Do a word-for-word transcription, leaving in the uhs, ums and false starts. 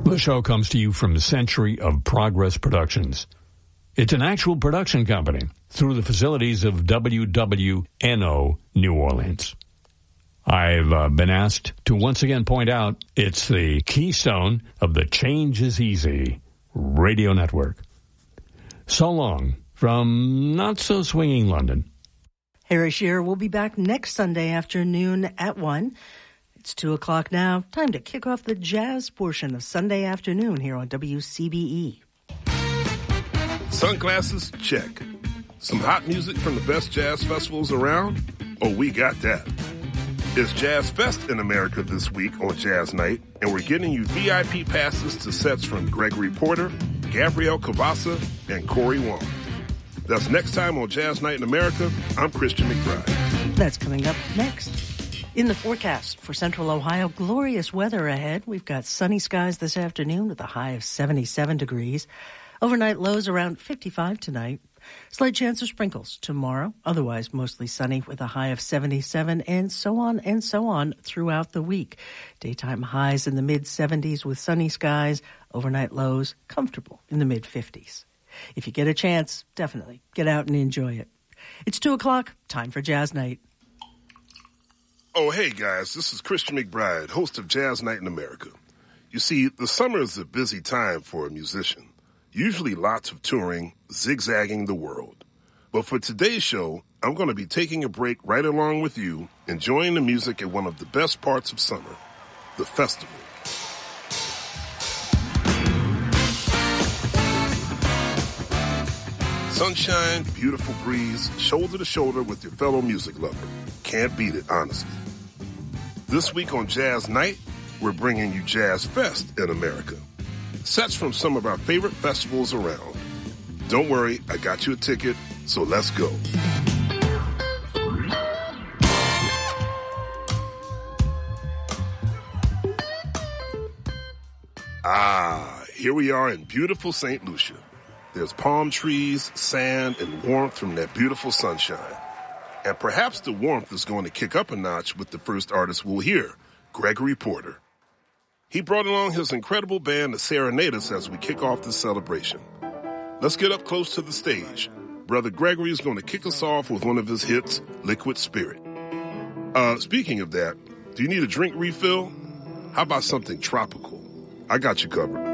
The show comes to you from the Century of Progress Productions. It's an actual production company through the facilities of W W N O New Orleans. I've uh, been asked to once again point out it's the keystone of the Change is Easy radio network. So long from not-so-swinging London. Harry Shearer will be back next Sunday afternoon at one. It's two o'clock now. Time to kick off the jazz portion of Sunday afternoon here on W C B E. Sunglasses? Check. Some hot music from the best jazz festivals around? Oh, we got that. It's Jazz Fest in America this week on Jazz Night, and we're getting you V I P passes to sets from Gregory Porter, Gabrielle Cavassa, and Corey Wong. That's next time on Jazz Night in America. I'm Christian McBride. That's coming up next. In the forecast for Central Ohio, glorious weather ahead. We've got sunny skies this afternoon with a high of seventy-seven degrees. Overnight lows around fifty-five tonight. Slight chance of sprinkles tomorrow. Otherwise, mostly sunny with a high of seventy-seven, and so on and so on throughout the week. Daytime highs in the mid-seventies with sunny skies. Overnight lows comfortable in the mid-fifties. If you get a chance, definitely get out and enjoy it. It's two o'clock. Time for Jazz Night. Oh, hey, guys, this is Christian McBride, host of Jazz Night in America. You see, the summer is a busy time for a musician. Usually lots of touring, zigzagging the world. But for today's show, I'm going to be taking a break right along with you, enjoying the music at one of the best parts of summer, the festival. Sunshine, beautiful breeze, shoulder to shoulder with your fellow music lover. Can't beat it, honestly. This week on Jazz Night, we're bringing you Jazz Fest in America. Sets from some of our favorite festivals around. Don't worry, I got you a ticket, so let's go. Ah, here we are in beautiful Saint Lucia. There's palm trees, sand, and warmth from that beautiful sunshine. And perhaps the warmth is going to kick up a notch with the first artist we'll hear, Gregory Porter. He brought along his incredible band to serenade us as we kick off this celebration. Let's get up close to the stage. Brother Gregory is going to kick us off with one of his hits, Liquid Spirit. Uh, speaking of that, do you need a drink refill? How about something tropical? I got you covered.